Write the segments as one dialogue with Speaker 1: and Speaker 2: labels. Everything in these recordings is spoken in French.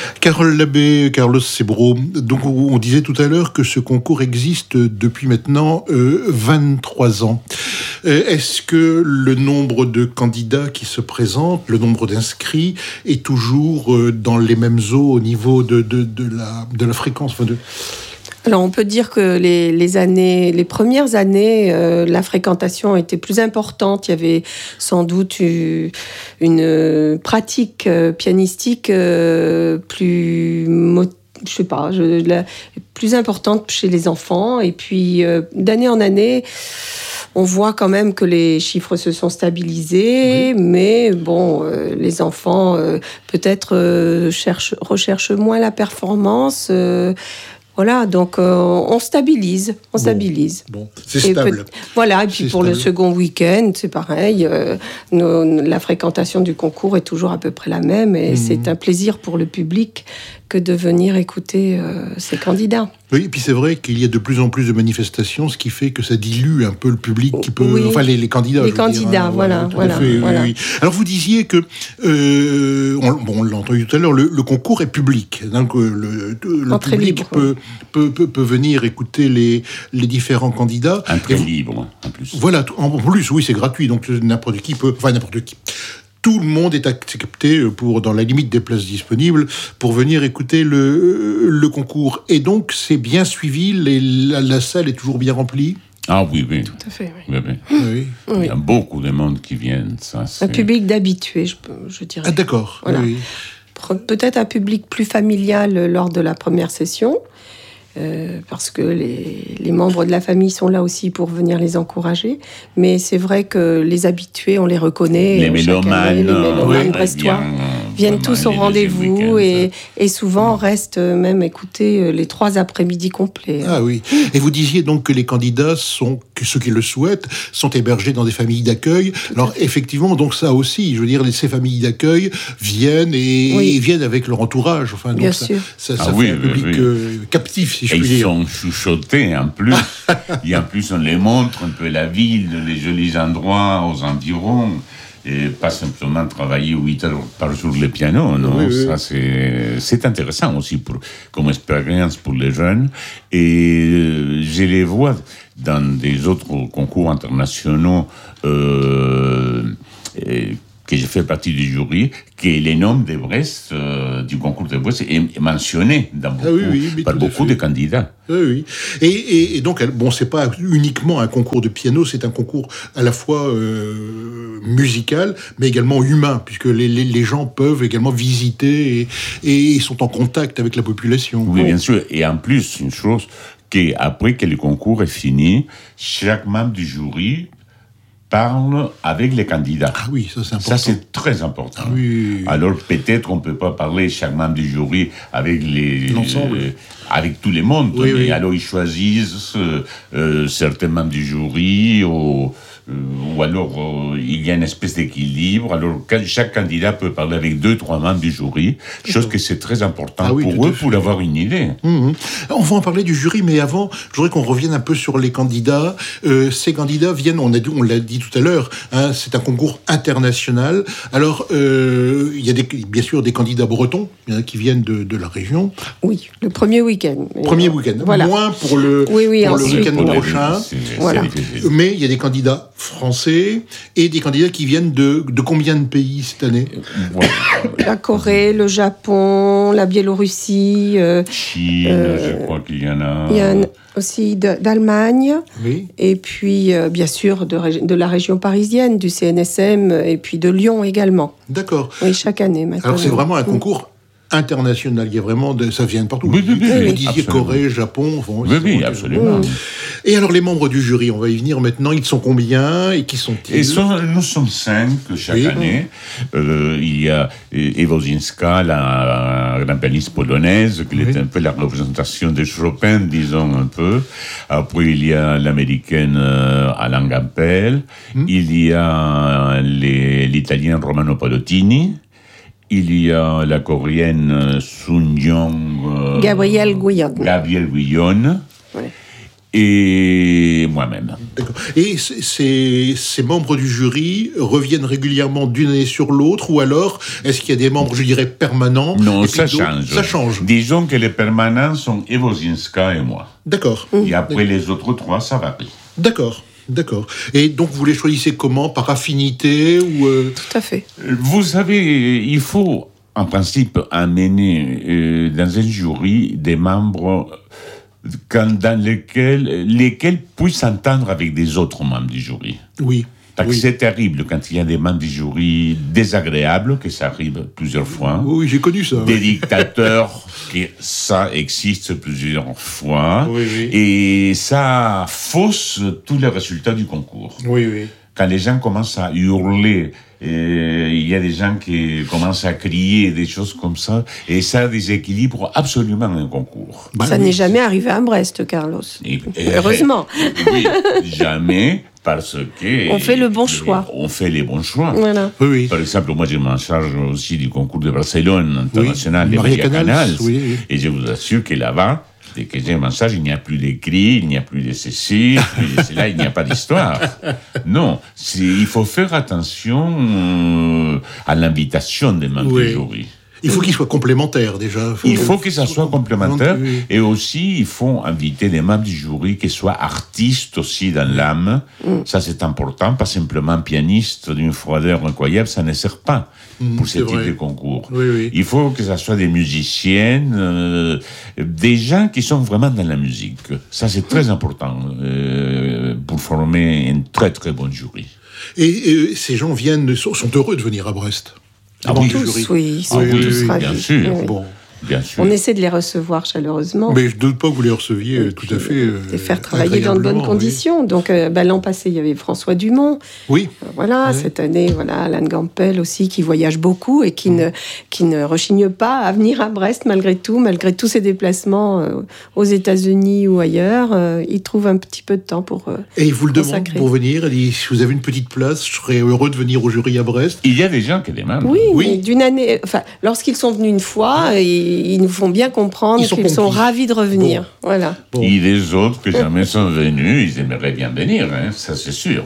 Speaker 1: Carole Labbé, Carlos Sebro, donc on disait tout à l'heure que ce concours existe depuis maintenant 23 ans. Est-ce que le nombre de candidats qui se présentent, le nombre d'inscrits, est toujours dans les mêmes eaux au niveau de la fréquence
Speaker 2: Alors, on peut dire que les premières années, la fréquentation était plus importante. Il y avait sans doute une pratique pianistique plus importante chez les enfants. Et puis, d'année en année, on voit quand même que les chiffres se sont stabilisés, oui. Mais bon, les enfants peut-être recherchent moins la performance. Voilà, donc on stabilise.
Speaker 1: Bon, c'est stable.
Speaker 2: Voilà, et puis pour le second week-end, c'est pareil. La fréquentation du concours est toujours à peu près la même, et c'est un plaisir pour le public que de venir écouter ces candidats.
Speaker 1: Oui, et puis c'est vrai qu'il y a de plus en plus de manifestations, ce qui fait que ça dilue un peu le public qui peut...
Speaker 2: Oui.
Speaker 1: Enfin, les candidats.
Speaker 2: Les candidats, voilà.
Speaker 1: Oui. Alors, vous disiez que, on l'a entendu tout à l'heure, le concours est public. Donc, le public peut venir écouter les différents candidats.
Speaker 3: Entrée libre, en plus.
Speaker 1: Voilà, en plus, oui, c'est gratuit, donc n'importe qui peut... Enfin, n'importe qui... Tout le monde est accepté dans la limite des places disponibles pour venir écouter le concours. Et donc, c'est bien suivi, la salle est toujours bien remplie.
Speaker 3: Ah oui.
Speaker 2: Tout à fait,
Speaker 3: oui. Il y a beaucoup de monde qui viennent.
Speaker 2: Un public d'habitués, je dirais.
Speaker 1: Ah d'accord,
Speaker 2: voilà.
Speaker 1: Oui.
Speaker 2: Peut-être un public plus familial lors de la première session. Parce que les membres de la famille sont là aussi pour venir les encourager. Mais c'est vrai que les habitués, on les reconnaît.
Speaker 3: Les mélomanes
Speaker 2: brestois viennent tous au rendez-vous et souvent restent même écouter les 3 après-midi complets.
Speaker 1: Ah oui. Et vous disiez donc que les candidats, ceux qui le souhaitent, sont hébergés dans des familles d'accueil. Alors effectivement, donc ça aussi, je veux dire, ces familles d'accueil viennent et viennent avec leur entourage. Enfin, donc
Speaker 2: bien sûr.
Speaker 1: Ça fait un public captif. Si
Speaker 3: ils sont chuchotés en plus. Et en plus, on les montre un peu la ville, les jolis endroits aux environs. Et pas simplement travailler 8 heures par jour le piano, non? Oui. Ça, c'est intéressant aussi comme expérience pour les jeunes. Et je les vois dans des autres concours internationaux que j'ai fait partie du jury, que le nom de Brest, du concours de Brest, est mentionné par beaucoup de candidats.
Speaker 1: Oui. Et donc, c'est pas uniquement un concours de piano, c'est un concours à la fois musical, mais également humain, puisque les gens peuvent également visiter et sont en contact avec la population.
Speaker 3: Oui, bien sûr. Et en plus, une chose, qu'après que le concours est fini, chaque membre du jury parle avec les candidats.
Speaker 1: Ah oui, ça c'est important.
Speaker 3: Ça c'est très important.
Speaker 1: Ah oui.
Speaker 3: Alors peut-être on peut pas parler chaque membre du jury avec
Speaker 1: l'ensemble.
Speaker 3: Avec tout le monde.
Speaker 1: Oui,
Speaker 3: mais alors ils choisissent certains membres du jury ou alors il y a une espèce d'équilibre. Alors chaque candidat peut parler avec 2-3 membres du jury, chose que c'est très important pour eux pour avoir une idée.
Speaker 1: On va en parler du jury, mais avant, je voudrais qu'on revienne un peu sur les candidats. Ces candidats viennent, on l'a dit tout à l'heure, c'est un concours international. Alors, il y a bien sûr des candidats bretons qui viennent de la région.
Speaker 2: Oui, le premier week-end.
Speaker 1: Voilà. Moins pour le week-end prochain.
Speaker 2: Voilà.
Speaker 1: Mais il y a des candidats français et des candidats qui viennent de combien de pays cette année?
Speaker 2: La Corée, le Japon, la Biélorussie.
Speaker 3: Chine, je crois qu'il y en a.
Speaker 2: Il y a aussi d'Allemagne.
Speaker 1: Oui.
Speaker 2: Et puis, bien sûr, de la région parisienne, du CNSM, et puis de Lyon également.
Speaker 1: D'accord.
Speaker 2: Oui, chaque année maintenant.
Speaker 1: Alors, c'est vraiment un concours international. Il y a vraiment ça vient de partout.
Speaker 3: Oui,
Speaker 1: vous disiez Corée, Japon.
Speaker 3: Oui, absolument.
Speaker 1: Et alors les membres du jury, on va y venir maintenant. Ils sont combien et qui sont-ils?
Speaker 3: Nous sommes 5 chaque année. Il y a Ewozinska, la grande pianiste polonaise, qui est un peu la représentation de Chopin, disons un peu. Après il y a l'américaine Alain Gampel. Il y a l'italien Romano Pallottini. Il y a la coréenne Sun Young...
Speaker 2: Gabrielle Guyon.
Speaker 3: Oui. et moi-même.
Speaker 1: D'accord. Et ces membres du jury reviennent régulièrement d'une année sur l'autre, ou alors est-ce qu'il y a des membres, je dirais, permanents?
Speaker 3: Non, ça change.
Speaker 1: Ça change.
Speaker 3: Disons que les permanents sont Ewozinska et moi.
Speaker 1: D'accord.
Speaker 3: Et après les autres 3, ça varie.
Speaker 1: D'accord. Et donc vous les choisissez comment? Par affinité ou
Speaker 2: Tout à fait.
Speaker 3: Vous savez, il faut en principe amener dans un jury des membres dans lesquels puissent s'entendre avec des autres membres du jury.
Speaker 1: Oui.
Speaker 3: Parce que c'est terrible quand il y a des membres du jury désagréables, que ça arrive plusieurs fois.
Speaker 1: Oui, j'ai connu ça.
Speaker 3: Des dictateurs, que ça existe plusieurs fois.
Speaker 1: Oui.
Speaker 3: Et ça fausse tous les résultats du concours.
Speaker 1: Oui.
Speaker 3: Quand les gens commencent à hurler, il y a des gens qui commencent à crier, des choses comme ça, et ça déséquilibre absolument un concours.
Speaker 2: Ça n'est jamais arrivé à Brest, Carlos. Heureusement.
Speaker 3: Oui, jamais, parce que...
Speaker 2: On fait le bon choix.
Speaker 3: On fait les bons choix.
Speaker 2: Voilà.
Speaker 1: Oui.
Speaker 3: Par exemple, moi, je m'en charge aussi du concours de Barcelone international des
Speaker 1: Maria
Speaker 3: Maria
Speaker 1: Canals,
Speaker 3: Canals.
Speaker 1: oui.
Speaker 3: Et je vous assure que là-bas, dès que j'ai un stage, il n'y a plus d'écrit, il n'y a plus de ceci, plus de cela, il n'y a pas d'histoire. Non, il faut faire attention à l'invitation des membres du jury.
Speaker 1: Il faut qu'ils soient complémentaires, déjà.
Speaker 3: Il faut que ça soit complémentaire.
Speaker 1: Oui.
Speaker 3: Et aussi, il faut inviter des membres du jury qui soient artistes aussi dans l'âme. Ça, c'est important. Pas simplement pianiste d'une froideur incroyable, ça ne sert pas pour ce type de concours.
Speaker 1: Oui.
Speaker 3: Il faut que ça soit des musiciennes, des gens qui sont vraiment dans la musique. Ça, c'est très important pour former un très, très bon jury.
Speaker 1: Et ces gens sont heureux de venir à Brest.
Speaker 2: Tous, oui, ils sont tous ravis.
Speaker 3: Bien sûr.
Speaker 2: Oui.
Speaker 1: Bon.
Speaker 3: Bien sûr.
Speaker 2: On essaie de les recevoir chaleureusement.
Speaker 1: Mais je ne doute pas que vous les receviez tout à fait.
Speaker 2: Les faire travailler dans de bonnes conditions. Donc, l'an passé, il y avait François Dumont.
Speaker 1: Oui.
Speaker 2: Cette année, Alan Gampel aussi, qui voyage beaucoup et qui ne rechigne pas à venir à Brest malgré tous ses déplacements aux États-Unis ou ailleurs. Il trouve un petit peu de temps pour
Speaker 1: et il vous le demande
Speaker 2: consacrer.
Speaker 1: pour venir. Il dit, si vous avez une petite place, je serais heureux de venir au jury à Brest.
Speaker 3: Il y a des gens qui demandent.
Speaker 2: Oui, mais d'une année... Enfin, lorsqu'ils sont venus une fois, ils nous font bien comprendre qu'ils sont ravis de revenir.
Speaker 1: Bon.
Speaker 2: Voilà.
Speaker 1: Bon.
Speaker 3: Et les autres qui jamais sont venus, ils aimeraient bien venir, ça c'est sûr.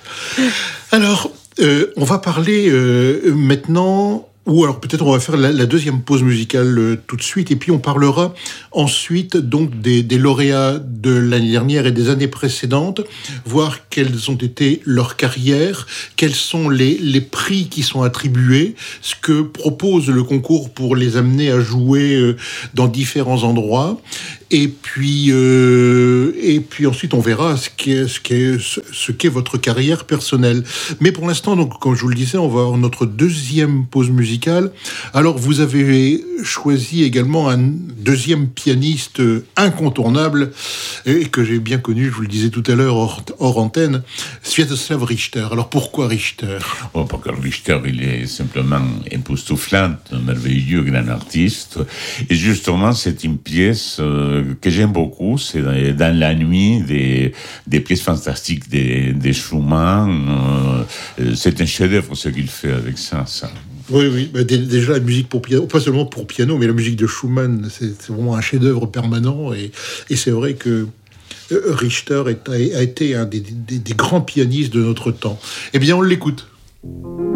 Speaker 1: Alors, on va parler maintenant... Ou alors peut-être on va faire la deuxième pause musicale tout de suite, et puis on parlera ensuite donc des lauréats de l'année dernière et des années précédentes, voir quelles ont été leurs carrières, quels sont les prix qui sont attribués, ce que propose le concours pour les amener à jouer dans différents endroits. Et puis ensuite on verra ce qu'est votre carrière personnelle. Mais pour l'instant, donc, comme je vous le disais, on va avoir notre deuxième pause musicale. Alors, vous avez choisi également un deuxième pianiste incontournable et que j'ai bien connu, je vous le disais tout à l'heure hors antenne, Sviatoslav Richter. Alors, pourquoi Richter?
Speaker 3: Parce que Richter, il est simplement époustouflant, un merveilleux grand artiste. Et justement, c'est une pièce que j'aime beaucoup, c'est dans la nuit des pièces fantastiques des Schumann. C'est un chef-d'œuvre ce qu'il fait avec ça.
Speaker 1: Oui. Déjà, la musique pour piano, pas seulement pour piano, mais la musique de Schumann, c'est vraiment un chef-d'œuvre permanent. Et c'est vrai que Richter a été un des grands pianistes de notre temps. Eh bien, on l'écoute.